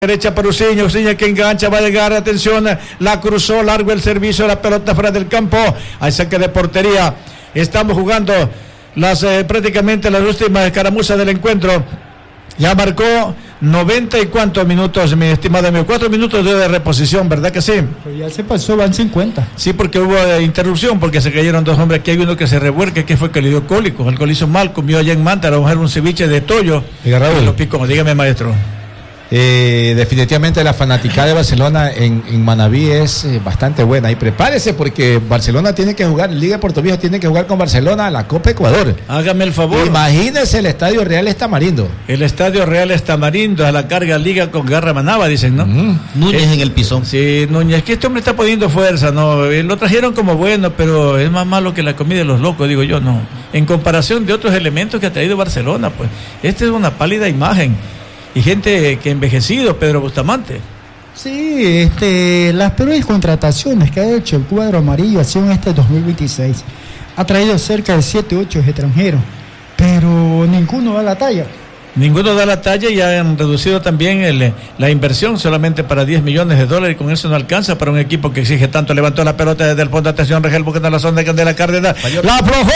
Derecha para Uciña que engancha, va a llegar, atención, la cruzó, largo el servicio, la pelota fuera del campo, hay saque de portería. Estamos jugando prácticamente las últimas escaramuzas del encuentro. Ya marcó 90 y cuántos minutos, mi estimado amigo, 4 minutos de reposición, ¿verdad que sí? Pero ya se pasó, van 50. Sí, porque hubo interrupción, porque se cayeron dos hombres. Aquí hay uno que se revuelque, que fue que le dio cólico. El hizo mal, comió allá en Manta, a mujer un ceviche de tollo. Y lo picó. Dígame, maestro. Definitivamente la fanaticada de Barcelona en Manaví es bastante buena, y prepárese porque Barcelona tiene que jugar, Liga de Puerto Viejo tiene que jugar con Barcelona la Copa Ecuador. Hágame el favor. Imagínese el Estadio Real Estamarindo. El Estadio Real Estamarindo a la carga Liga con Garra Manaba, dicen, ¿no? Núñez en el piso. Sí, Núñez, que este hombre está poniendo fuerza, ¿no? Lo trajeron como bueno, pero es más malo que la comida de los locos, digo yo, no. En comparación de otros elementos que ha traído Barcelona, pues, esta es una pálida imagen. Y gente que ha envejecido, Pedro Bustamante. Sí, las peores contrataciones que ha hecho el cuadro amarillo ha sido en este 2026. Ha traído cerca de 7 u 8 extranjeros, pero ninguno da la talla. Ninguno da la talla y han reducido también la inversión solamente para $10 millones, y con eso no alcanza para un equipo que exige tanto. Levantó la pelota desde el fondo, atención, Regel buscando la zona de Candela Cárdenas. ¡La aflojó!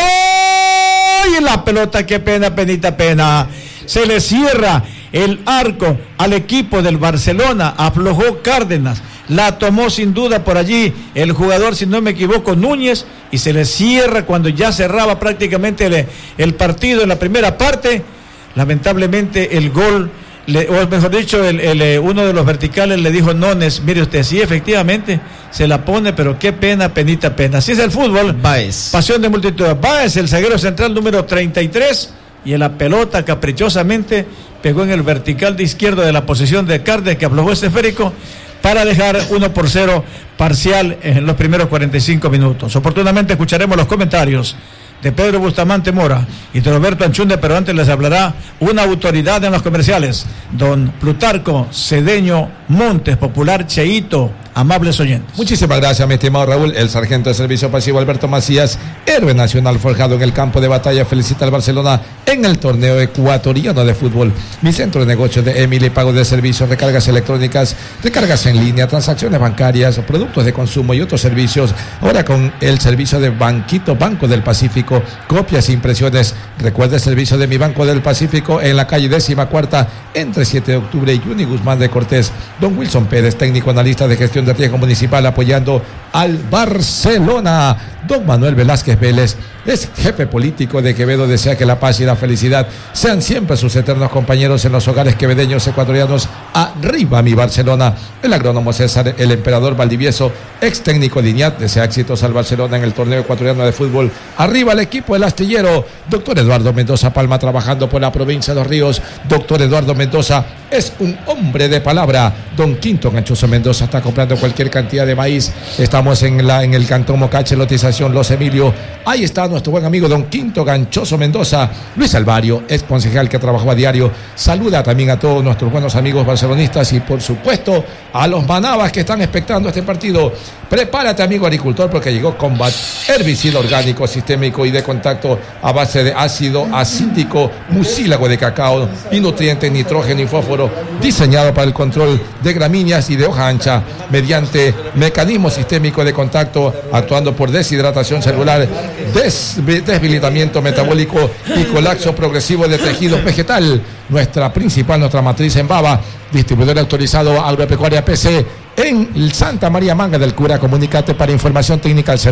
Y la pelota, qué pena, penita, pena. Se le cierra el arco al equipo del Barcelona, aflojó Cárdenas, la tomó sin duda por allí el jugador, si no me equivoco, Núñez, y se le cierra cuando ya cerraba prácticamente el partido en la primera parte. Lamentablemente el gol, o mejor dicho, uno de los verticales le dijo Nones, mire usted, sí, efectivamente se la pone, pero qué pena, penita, pena. Así es el fútbol. Báez. Pasión de multitud. Báez, el zaguero central número 33, y en la pelota caprichosamente pegó en el vertical de izquierdo de la posición de Cárdenas, que aflojó ese esférico para dejar 1-0 parcial en los primeros 45 minutos. Oportunamente escucharemos los comentarios de Pedro Bustamante Mora y de Roberto Anchunde, pero antes les hablará una autoridad en los comerciales, don Plutarco Cedeño Montes, popular Cheito. Amables oyentes. Muchísimas gracias, mi estimado Raúl. El sargento de servicio pasivo Alberto Macías, héroe nacional forjado en el campo de batalla, felicita al Barcelona en el torneo ecuatoriano de fútbol. Mi centro de negocios de Emily, pago de servicios, recargas electrónicas, recargas en línea, transacciones bancarias, productos de consumo y otros servicios. Ahora con el servicio de Banquito Banco del Pacífico, copias e impresiones. Recuerda el servicio de mi Banco del Pacífico en la calle 14ª, entre 7 de octubre y Juni Guzmán de Cortés. Don Wilson Pérez, técnico analista de gestión de riesgo municipal, apoyando al Barcelona. Don Manuel Velázquez Vélez es jefe político de Quevedo, desea que la paz y la felicidad sean siempre sus eternos compañeros en los hogares quevedeños ecuatorianos. Arriba mi Barcelona. El agrónomo César el Emperador Valdivieso, ex técnico de INIAT, desea éxitos al Barcelona en el torneo ecuatoriano de fútbol. Arriba el equipo del astillero. Doctor Eduardo Mendoza Palma, trabajando por la provincia de Los Ríos. Doctor Eduardo Mendoza es un hombre de palabra. Don Quinto Ganchoso Mendoza está comprando cualquier cantidad de maíz. Estamos en el cantón Mocache, lotización Los Emilio. Ahí está nuestro buen amigo Don Quinto Ganchoso Mendoza. Luis Alvario, ex concejal que trabajó a diario, saluda también a todos nuestros buenos amigos barcelonistas y por supuesto a los manabas que están expectando este partido. Prepárate, amigo agricultor, porque llegó Combat, herbicida orgánico, sistémico y de contacto a base de ácido acítico, mucílago de cacao y nutrientes nitrógeno y fósforo, diseñado para el control de gramíneas y de hoja ancha mediante mecanismo sistémico de contacto, actuando por deshidratación celular, debilitamiento metabólico y colapso progresivo de tejidos vegetal. Nuestra matriz en Baba, distribuidor autorizado Agropecuaria PC en Santa María Manga del Cura. Comunícate para información técnica al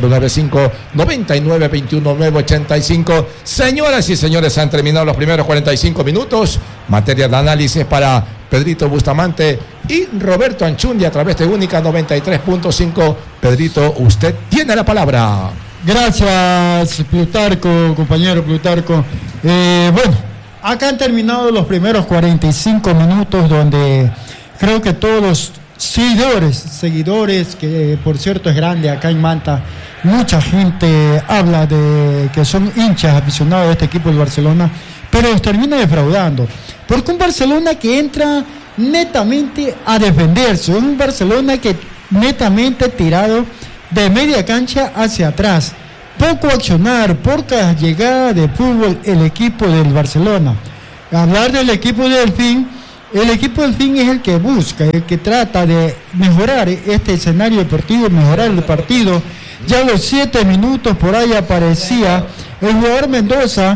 095-9921-985. Señoras y señores, han terminado los primeros 45 minutos. Materia de análisis para Pedrito Bustamante y Roberto Anchundi a través de Única 93.5. Pedrito, usted tiene la palabra. Gracias, Plutarco, compañero Plutarco. Bueno, acá han terminado los primeros 45 minutos, donde creo que todos los seguidores, que por cierto es grande acá en Manta, mucha gente habla de que son hinchas aficionados de este equipo del Barcelona, pero los termina defraudando, porque un Barcelona que entra netamente a defenderse, un Barcelona que netamente tirado de media cancha hacia atrás, poco accionar, poca llegada de fútbol el equipo del Barcelona. Hablar del equipo del Delfín el equipo del Delfín es el que busca, el que trata de mejorar este escenario deportivo, mejorar el partido. Ya a los 7 minutos por ahí aparecía el jugador Mendoza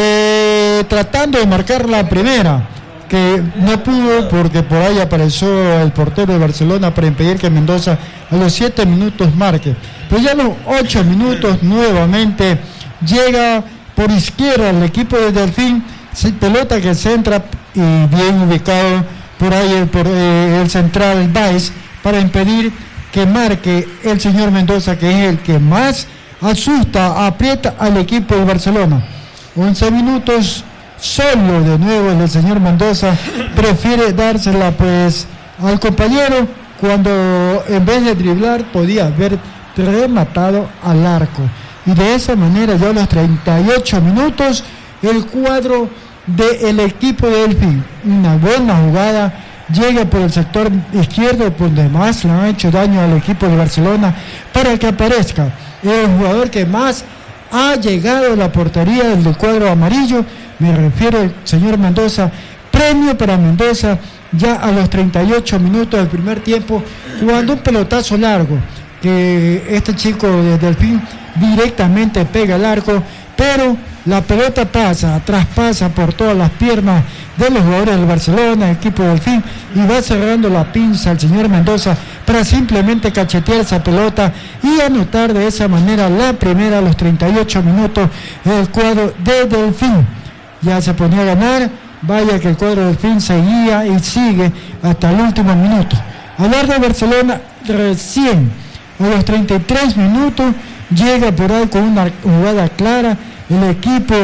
tratando de marcar la primera, que no pudo porque por ahí apareció el portero de Barcelona para impedir que Mendoza a los 7 minutos marque. Pero ya a los 8 minutos nuevamente llega por izquierda el equipo de Delfín, pelota que centra y bien ubicado por ahí el central Baez para impedir que marque el señor Mendoza, que es el que más asusta, aprieta al equipo de Barcelona. 11 minutos solo de nuevo el señor Mendoza prefiere dársela pues al compañero, cuando en vez de driblar podía haber rematado al arco, y de esa manera ya a los 38 minutos el cuadro del equipo de Delfín, una buena jugada, llega por el sector izquierdo, donde más le han hecho daño al equipo de Barcelona, para que aparezca el jugador que más ha llegado a la portería del cuadro amarillo. Me refiero al señor Mendoza. Premio para Mendoza ya a los 38 minutos del primer tiempo, jugando un pelotazo largo que este chico de Delfín directamente pega al arco, pero la pelota traspasa por todas las piernas de los jugadores del Barcelona, el equipo del Delfín, y va cerrando la pinza al señor Mendoza para simplemente cachetear esa pelota y anotar de esa manera la primera a los 38 minutos el cuadro de Delfín. Ya se ponía a ganar, vaya que el cuadro de Delfín seguía y sigue hasta el último minuto. Hablar de Barcelona, recién a los 33 minutos llega por ahí con una jugada clara el equipo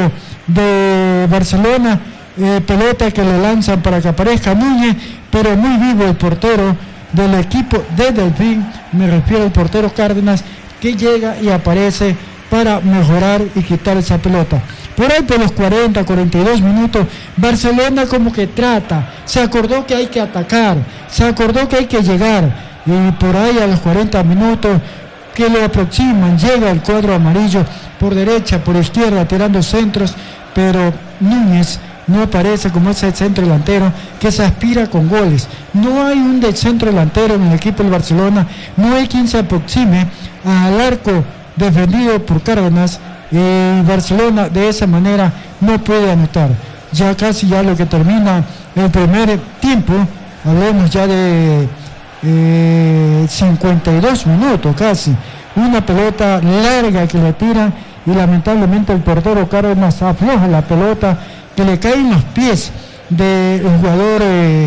de Barcelona, pelota que le lanzan para que aparezca Núñez, pero muy vivo el portero del equipo de Delfín, me refiero al portero Cárdenas, que llega y aparece para mejorar y quitar esa pelota. Por ahí por los 40, 42 minutos, Barcelona como que se acordó que hay que atacar, se acordó que hay que llegar, y por ahí a los 40 minutos que lo aproximan, llega el cuadro amarillo por derecha, por izquierda, tirando centros, pero Núñez no aparece como ese centro delantero que se aspira con goles. No hay un centro delantero en el equipo del Barcelona, no hay quien se aproxime al arco defendido por Cárdenas, y Barcelona de esa manera no puede anotar. Ya casi lo que termina el primer tiempo, hablemos ya de 52 minutos casi, una pelota larga que le tiran y lamentablemente el portero Cárdenas afloja la pelota que le cae en los pies del jugador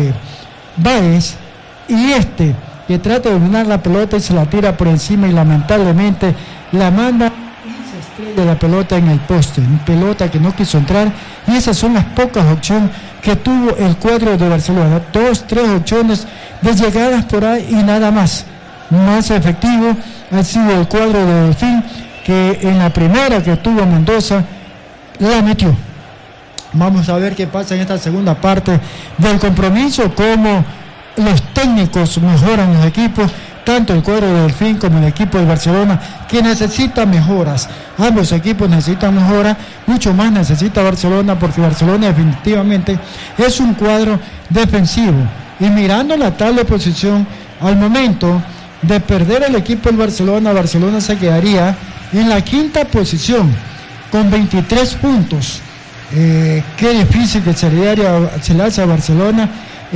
Báez, y que trata de dominar la pelota y se la tira por encima y lamentablemente la manda y se estrella la pelota en el poste, una pelota que no quiso entrar, y esas son las pocas opciones que tuvo el cuadro de Barcelona, 2-3 opciones de llegadas por ahí y nada más. Más efectivo ha sido el cuadro de Delfín, que en la primera que tuvo Mendoza la metió. Vamos a ver qué pasa en esta segunda parte del compromiso, cómo los técnicos mejoran los equipos, tanto el cuadro de Delfín como el equipo de Barcelona, que necesita mejoras. Ambos equipos necesitan mejoras, mucho más necesita Barcelona, porque Barcelona definitivamente es un cuadro defensivo. Y mirando la tabla de posición, al momento de perder el equipo del Barcelona, Barcelona se quedaría en la quinta posición con 23 puntos. Qué difícil que se le hace a Barcelona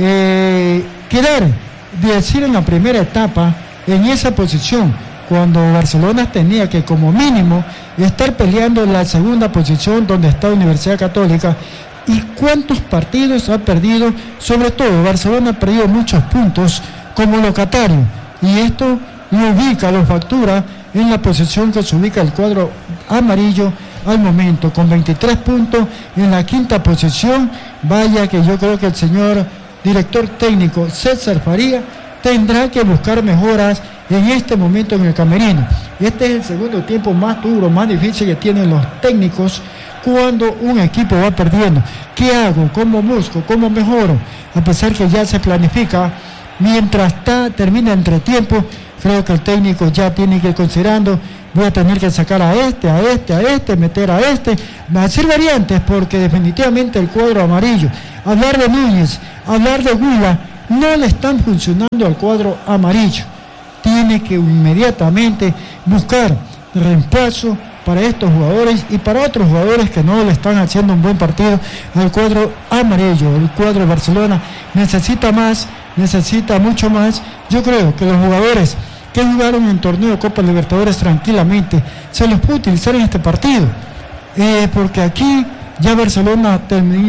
quedar, decir, en la primera etapa en esa posición, cuando Barcelona tenía que como mínimo estar peleando en la segunda posición donde está Universidad Católica. ¿Y cuántos partidos ha perdido? Sobre todo Barcelona ha perdido muchos puntos como locatario, y esto lo ubica, lo factura en la posición que se ubica el cuadro amarillo al momento, con 23 puntos en la quinta posición. Vaya que yo creo que el señor director técnico César Faría tendrá que buscar mejoras en este momento en el camerino. Este es el segundo tiempo más duro, más difícil que tienen los técnicos cuando un equipo va perdiendo. ¿Qué hago? ¿Cómo busco? ¿Cómo mejoro? A pesar que ya se planifica, mientras termina el entretiempo, creo que el técnico ya tiene que ir considerando: voy a tener que sacar a este, meter a este, hacer variantes, porque definitivamente el cuadro amarillo, hablar de Núñez, hablar de Huila, no le están funcionando al cuadro amarillo. Tiene que inmediatamente buscar reemplazo para estos jugadores y para otros jugadores que no le están haciendo un buen partido al cuadro amarillo. El cuadro de Barcelona necesita más, necesita mucho más. Yo creo que los jugadores que jugaron en torneo de Copa Libertadores tranquilamente se los puede utilizar en este partido, porque aquí ya Barcelona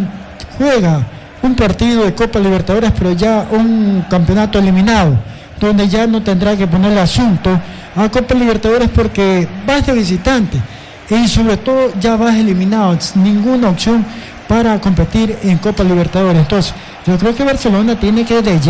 juega un partido de Copa Libertadores, pero ya un campeonato eliminado, donde ya no tendrá que ponerle asunto a Copa Libertadores porque vas de visitante y sobre todo ya vas eliminado, ninguna opción para competir en Copa Libertadores. Entonces yo creo que Barcelona tiene que de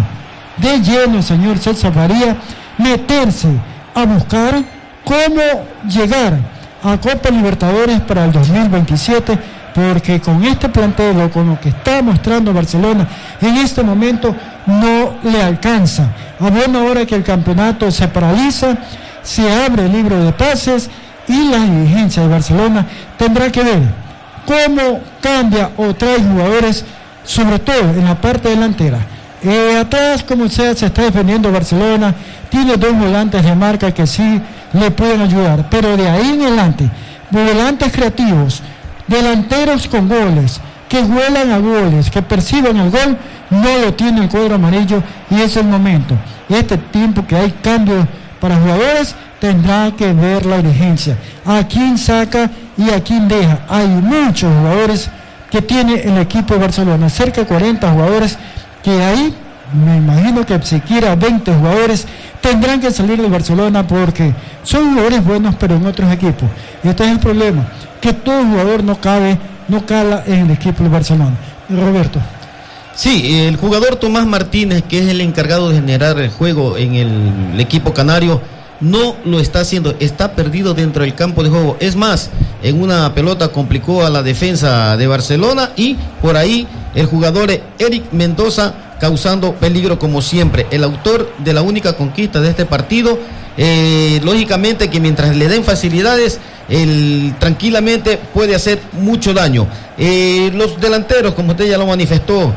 lleno, señor César Faría, meterse a buscar cómo llegar a Copa Libertadores para el 2027, porque con este plantel o con lo que está mostrando Barcelona en este momento no le alcanza. A buena hora que el campeonato se paraliza, se abre el libro de pases y la dirigencia de Barcelona tendrá que ver cómo cambia o trae jugadores, sobre todo en la parte delantera. Atrás, como sea, se está defendiendo Barcelona, tiene dos volantes de marca que sí le pueden ayudar, pero de ahí en adelante, volantes creativos, delanteros con goles, que huelan a goles, que perciban el gol, no lo tiene el cuadro amarillo y es el momento. Este tiempo que hay cambios para jugadores, tendrá que ver la dirigencia, a quién saca y a quién deja. Hay muchos jugadores que tiene el equipo de Barcelona, cerca de 40 jugadores, que ahí me imagino que siquiera 20 jugadores tendrán que salir de Barcelona porque son jugadores buenos pero en otros equipos. Y este es el problema, que todo jugador no cala en el equipo de Barcelona. Roberto. Sí, el jugador Tomás Martínez, que es el encargado de generar el juego en el equipo canario, no lo está haciendo, está perdido dentro del campo de juego. Es más, en una pelota complicó a la defensa de Barcelona y por ahí el jugador Eric Mendoza causando peligro como siempre. El autor de la única conquista de este partido, lógicamente que mientras le den facilidades, él tranquilamente puede hacer mucho daño. Los delanteros, como usted ya lo manifestó,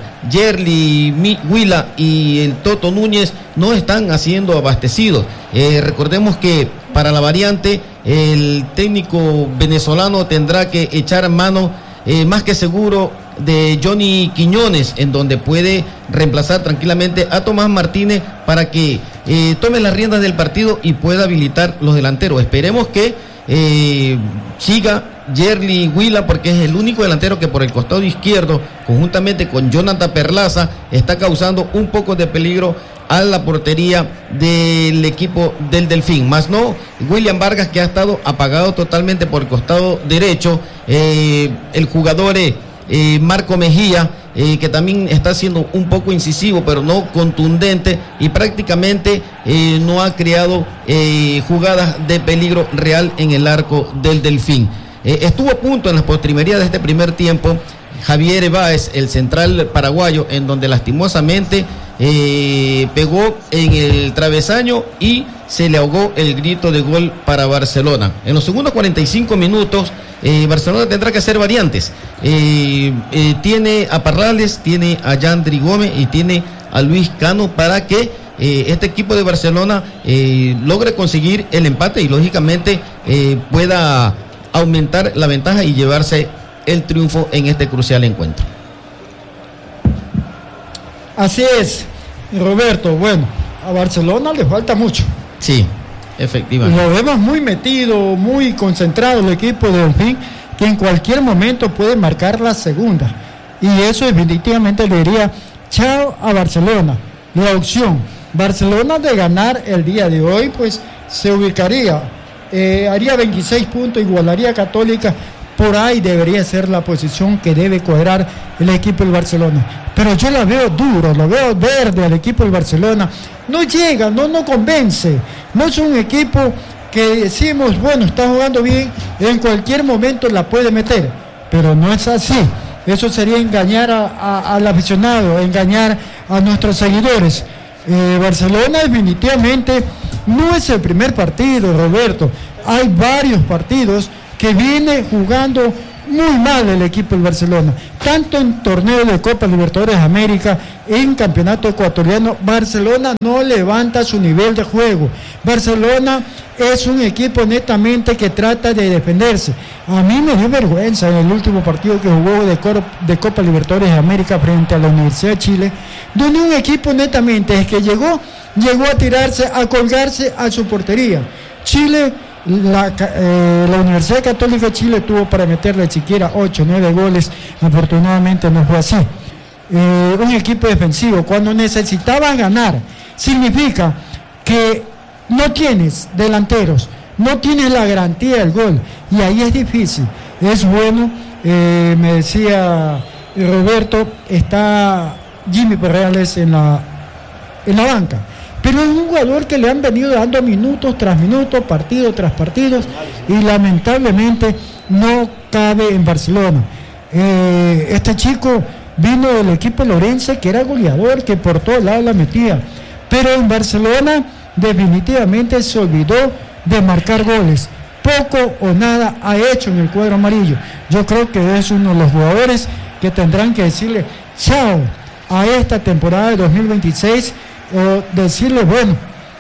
Yerli, Huila y el Toto Núñez no están siendo abastecidos. Recordemos que para la variante el técnico venezolano tendrá que echar mano más que seguro de Johnny Quiñones, en donde puede reemplazar tranquilamente a Tomás Martínez para que tome las riendas del partido y pueda habilitar los delanteros. Esperemos que siga Yerli Huila, porque es el único delantero que por el costado izquierdo, conjuntamente con Jonathan Perlaza, está causando un poco de peligro a la portería del equipo del Delfín. Más no, William Vargas, que ha estado apagado totalmente por el costado derecho. El jugador Marco Mejía, que también está siendo un poco incisivo, pero no contundente, y prácticamente no ha creado jugadas de peligro real en el arco del Delfín. Estuvo a punto en las postrimerías de este primer tiempo Javier Báez, el central paraguayo, en donde lastimosamente pegó en el travesaño y se le ahogó el grito de gol para Barcelona. En los segundos 45 minutos Barcelona tendrá que hacer variantes. Tiene a Parrales, tiene a Yandri Gómez y tiene a Luis Cano para que este equipo de Barcelona logre conseguir el empate y lógicamente pueda aumentar la ventaja y llevarse el triunfo en este crucial encuentro. Así es, Roberto. Bueno, a Barcelona le falta mucho. Sí, efectivamente. Lo vemos muy metido, muy concentrado el equipo de Delfín, que en cualquier momento puede marcar la segunda. Y eso definitivamente le diría chao a Barcelona. La opción Barcelona de ganar el día de hoy, pues se ubicaría, haría 26 puntos, igualaría a Católica. Por ahí debería ser la posición que debe cuadrar el equipo del Barcelona. Pero yo la veo duro, lo veo verde al equipo del Barcelona. No llega, no convence. No es un equipo que decimos, bueno, está jugando bien, en cualquier momento la puede meter. Pero no es así. Eso sería engañar al aficionado, engañar a nuestros seguidores. Barcelona definitivamente no es el primer partido, Roberto. Hay varios partidos que viene jugando muy mal el equipo del Barcelona, tanto en torneo de Copa Libertadores de América, en campeonato ecuatoriano. Barcelona no levanta su nivel de juego. Barcelona es un equipo netamente que trata de defenderse. A mí me dio vergüenza en el último partido que jugó de Copa Libertadores de América frente a la Universidad de Chile, donde un equipo netamente es que llegó a tirarse, a colgarse a su portería. Chile, la Universidad Católica de Chile tuvo para meterle siquiera 8 o 9 goles, afortunadamente no fue así. Un equipo defensivo, cuando necesitabas ganar, significa que no tienes delanteros, no tienes la garantía del gol, y ahí es difícil. Es bueno, me decía Roberto, está Jimmy Perales en la banca, pero es un jugador que le han venido dando minutos tras minutos, partido tras partido, y lamentablemente no cabe en Barcelona. Este chico vino del equipo lorense, que era goleador, que por todos lados la metía, pero en Barcelona definitivamente se olvidó de marcar goles. Poco o nada ha hecho en el cuadro amarillo. Yo creo que es uno de los jugadores que tendrán que decirle chao a esta temporada de 2026, o decirle, bueno,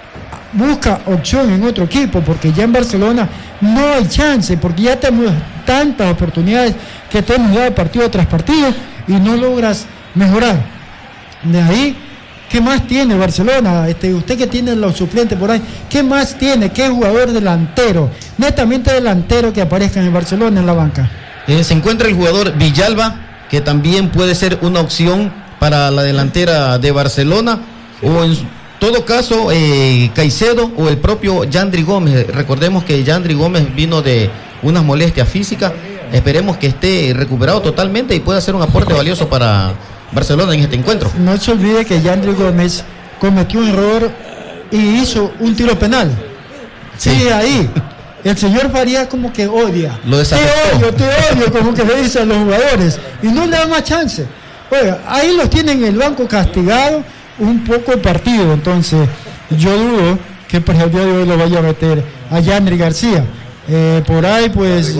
busca opción en otro equipo, porque ya en Barcelona no hay chance, porque ya tenemos tantas oportunidades que te hemos dado partido tras partido y no logras mejorar. De ahí, ¿qué más tiene Barcelona? Usted que tiene los suplentes por ahí, ¿qué más tiene? ¿Qué jugador delantero, netamente delantero, que aparezca en Barcelona en la banca? Se encuentra el jugador Villalba, que también puede ser una opción para la delantera de Barcelona, o en todo caso Caicedo o el propio Yandri Gómez. Recordemos que Yandri Gómez vino de unas molestias físicas, esperemos que esté recuperado totalmente y pueda hacer un aporte valioso para Barcelona en este encuentro. No se olvide que Yandri Gómez cometió un error y hizo un tiro penal. Sí, ahí el señor Farías como que odia. Lo desafectó. Te odio, como que le dice a los jugadores, y no le da más chance. Oiga, ahí los tienen en el banco castigado un poco el partido. Entonces yo dudo que para el día de hoy lo vaya a meter a Yandri García. Por ahí pues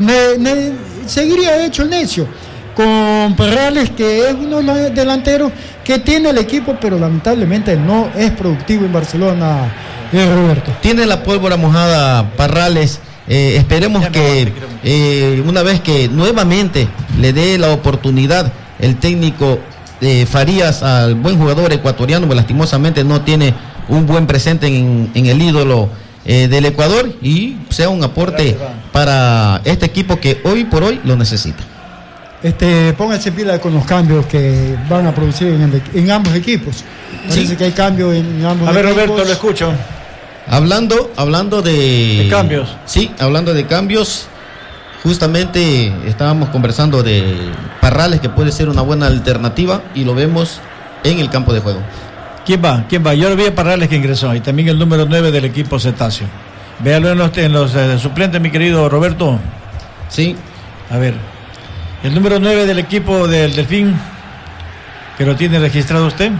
seguiría hecho el necio con Perales, que es uno de los delanteros que tiene el equipo, pero lamentablemente no es productivo en Barcelona. Roberto, tiene la pólvora mojada Parrales. Esperemos que una vez que nuevamente le dé la oportunidad el técnico Farías al buen jugador ecuatoriano, pues lastimosamente no tiene un buen presente en el ídolo del Ecuador, y sea un aporte para este equipo que hoy por hoy lo necesita. Pónganse pila con los cambios que van a producir en ambos equipos. Parece que hay cambios en ambos equipos. A ver, Roberto, lo escucho. Hablando de cambios. Sí, hablando de cambios. Justamente estábamos conversando de Parrales, que puede ser una buena alternativa, y lo vemos en el campo de juego. ¿Quién va? Yo lo vi a Parrales, que ingresó, y también el número 9 del equipo Cetáceo. Véalo en los suplentes, mi querido Roberto. Sí. A ver, el número 9 del equipo del Delfín, que lo tiene registrado usted.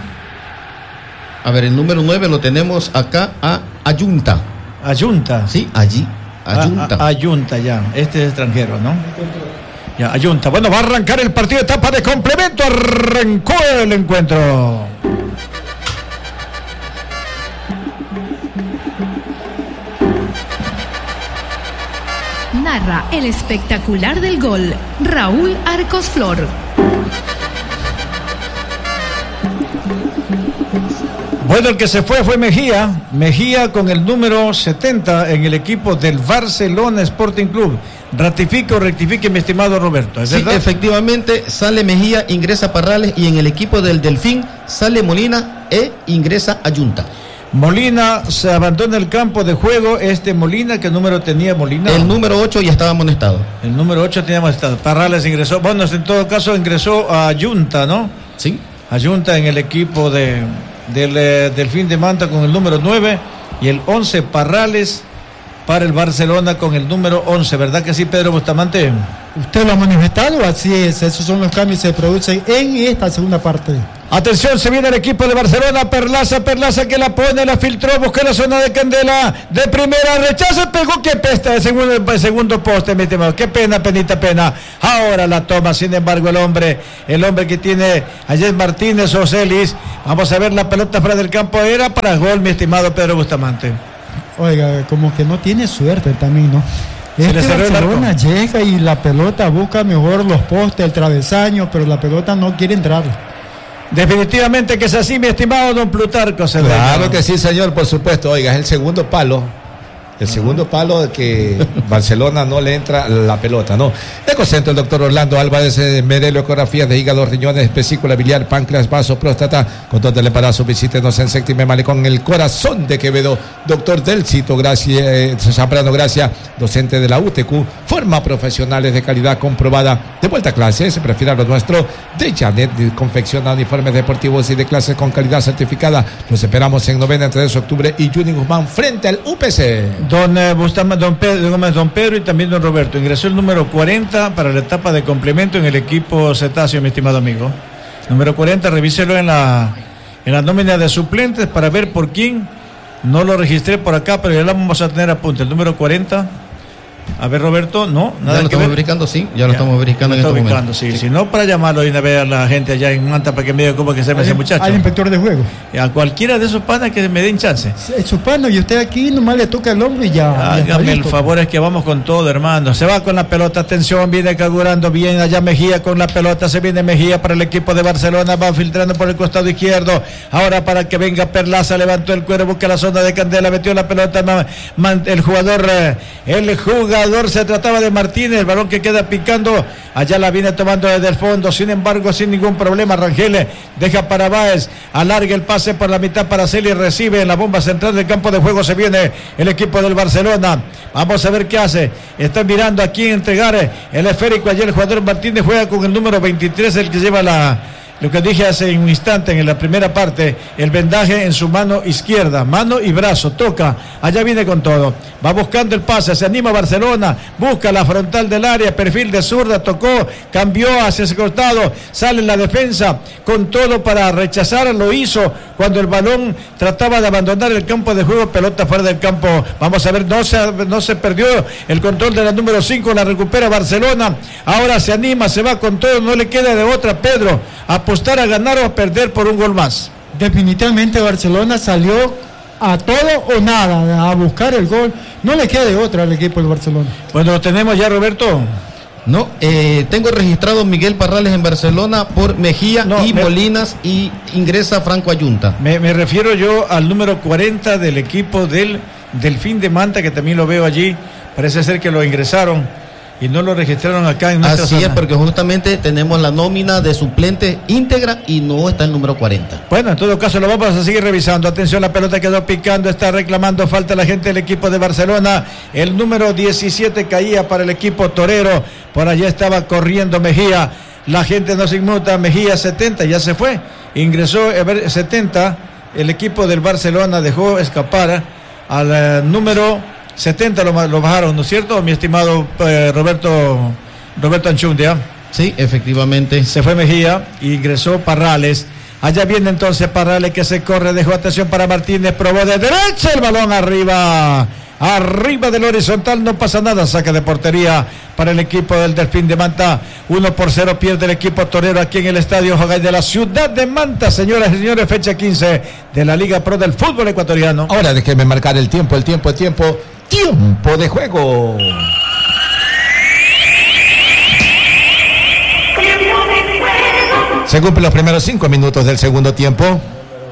A ver, el número 9 lo tenemos acá a Ayunta. Ayunta. Sí, allí. Ayunta. Ayunta, ya. Este es extranjero, ¿no? Ya, Ayunta. Bueno, va a arrancar el partido, etapa de complemento. Arrancó el encuentro. Narra el espectacular del gol, Raúl Arcos Flor. Bueno, el que se fue Mejía con el número 70 en el equipo del Barcelona Sporting Club. Ratifique o rectifique, mi estimado Roberto, ¿es sí, verdad? Efectivamente, sale Mejía, ingresa Parrales, y en el equipo del Delfín sale Molina e ingresa Ayunta. Molina se abandona el campo de juego. Molina, ¿qué número tenía Molina? El número 8 ya estaba amonestado. El número 8 tenía amonestado. Parrales ingresó, bueno, en todo caso ingresó a Ayunta, ¿no? Sí. Ayunta en el equipo del Delfín de Manta con el número 9, y el 11 Parrales para el Barcelona con el número 11, ¿verdad que sí, Pedro Bustamante? Usted lo ha manifestado, así es, esos son los cambios que se producen en esta segunda parte. Atención, se viene el equipo de Barcelona, Perlaza que la pone, la filtró, busca la zona de Candela, de primera, rechaza, pegó, que pesta, de segundo poste, mi estimado, qué pena, pena. Ahora la toma, sin embargo, el hombre que tiene ayer Martínez Ocelis, vamos a ver la pelota fuera del campo, era para gol, mi estimado Pedro Bustamante. Oiga, como que no tiene suerte también, ¿no? Barcelona llega y la pelota busca mejor los postes, el travesaño, pero la pelota no quiere entrar. Definitivamente que es así, mi estimado don Plutarco Cedeño. Claro que sí, señor, por supuesto. Oiga, es el segundo palo de que Barcelona no le entra la pelota, ¿no? Ecocentro, el doctor Orlando Álvarez, Merelo, ecografías de hígado, riñones, vesícula biliar, páncreas, vaso, próstata, control del embarazo. Visítenos en Séptimo Malecón, el corazón de Quevedo. Doctor Delcito Zambrano Gracia, docente de la UTQ, forma profesionales de calidad comprobada. De vuelta a clases, prefiera lo nuestro. De Janet, confecciona uniformes deportivos y de clases con calidad certificada. Los esperamos en 9 entre 3 de octubre y Juni Guzmán frente al UPC. Don Pedro y también don Roberto, ingresó el número 40 para la etapa de complemento en el equipo cetáceo, mi estimado amigo. Número 40, revíselo en la nómina de suplentes para ver por quién. No lo registré por acá, pero ya lo vamos a tener a punto. El número 40. A ver, Roberto, no, nada. Ya lo estamos verificando, sí, ya lo estamos verificando en este momento. Sí. Si no, para llamarlo y a ver a la gente allá en Manta para que me diga cómo que se llama ese muchacho. Al inspector de juego. A cualquiera de esos panas que me den chance. Su pana, y usted aquí nomás le toca el hombro y ya. Hágame el favor, es que vamos con todo, hermano. Se va con la pelota, atención, viene carburando bien allá Mejía con la pelota, se viene Mejía para el equipo de Barcelona, va filtrando por el costado izquierdo. Ahora para que venga Perlaza, levantó el cuero, busca la zona de Candela, metió la pelota, el jugador se trataba de Martínez, el balón que queda picando, allá la viene tomando desde el fondo, sin embargo, sin ningún problema, Rangel deja para Báez, alarga el pase por la mitad para Celi, recibe en la bomba central del campo de juego, se viene el equipo del Barcelona, vamos a ver qué hace, está mirando a quién entregar el esférico, ayer el jugador Martínez juega con el número 23, el que lleva lo que dije hace un instante en la primera parte, el vendaje en su mano izquierda, mano y brazo, toca, allá viene con todo, va buscando el pase, se anima Barcelona, busca la frontal del área, perfil de zurda, tocó, cambió hacia ese costado, sale la defensa con todo para rechazar, lo hizo cuando el balón trataba de abandonar el campo de juego, pelota fuera del campo, vamos a ver, no se perdió el control de la número 5, la recupera Barcelona, ahora se anima, se va con todo, no le queda de otra, Pedro, apostar a ganar o a perder por un gol más. Definitivamente Barcelona salió a todo o nada, a buscar el gol, no le queda de otra al equipo del Barcelona. Bueno, lo tenemos ya, Roberto. No, tengo registrado Miguel Parrales en Barcelona por Mejía Molinas, y ingresa Franco Ayunta. Me refiero yo al número 40 del equipo del Delfín de Manta, que también lo veo allí, parece ser que lo ingresaron y no lo registraron acá en nuestra zona. Así es, porque justamente tenemos la nómina de suplente íntegra y no está el número 40. Bueno, en todo caso lo vamos a seguir revisando. Atención, la pelota quedó picando, está reclamando falta la gente del equipo de Barcelona. El número 17 caía para el equipo torero. Por allá estaba corriendo Mejía. La gente no se inmuta. Mejía 70, ya se fue. Ingresó 70. El equipo del Barcelona dejó escapar al número 70 lo bajaron, ¿no es cierto, mi estimado Roberto Anchundia? Sí, efectivamente. Se fue Mejía y ingresó Parrales. Allá viene entonces Parrales que se corre, dejó atención para Martínez, probó de derecha el balón arriba del horizontal, no pasa nada, saca de portería para el equipo del Delfín de Manta. 1-0 pierde el equipo torero aquí en el Estadio Jogay de la ciudad de Manta, señoras y señores, fecha 15 de la Liga Pro del fútbol ecuatoriano. Ahora déjenme marcar el tiempo de juego. Se cumplen los primeros 5 minutos del segundo tiempo.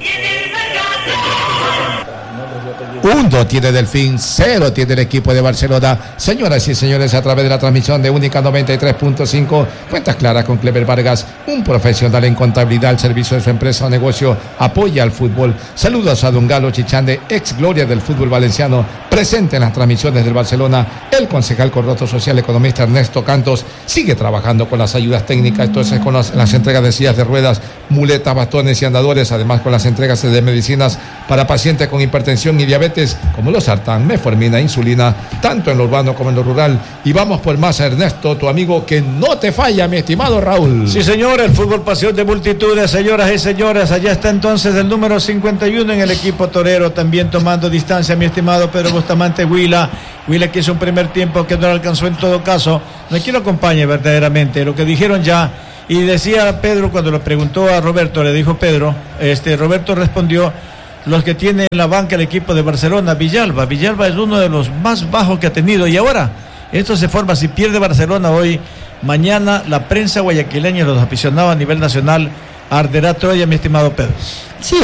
1 tiene Delfín, 0 tiene el equipo de Barcelona. Señoras y señores, a través de la transmisión de Única 93.5, cuentas claras con Clever Vargas, un profesional en contabilidad al servicio de su empresa o negocio, apoya al fútbol. Saludos a don Galo Chichande, ex gloria del fútbol valenciano. Presente en las transmisiones del Barcelona, el concejal Corroto Social economista Ernesto Cantos sigue trabajando con las ayudas técnicas, entonces con las entregas de sillas de ruedas, muletas, bastones y andadores, además con las entregas de medicinas para pacientes con hipertensión y diabetes, como los sartán, metformina, insulina, tanto en lo urbano como en lo rural. Y vamos por más, Ernesto, tu amigo que no te falla, mi estimado Raúl. Sí, señor, el fútbol pasión de multitudes, señoras y señores. Allá está entonces el número 51 en el equipo torero, también tomando distancia, mi estimado Pedro Bustamante. Huila que hizo un primer tiempo que no le alcanzó en todo caso. No hay quien lo acompañe verdaderamente, lo que dijeron ya. Y decía Pedro, cuando le preguntó a Roberto, le dijo Pedro, Roberto respondió: los que tiene en la banca el equipo de Barcelona, Villalba es uno de los más bajos que ha tenido, y ahora esto se forma. Si pierde Barcelona hoy, mañana la prensa guayaquileña y los aficionados a nivel nacional arderá Troya, mi estimado Pedro. Sí,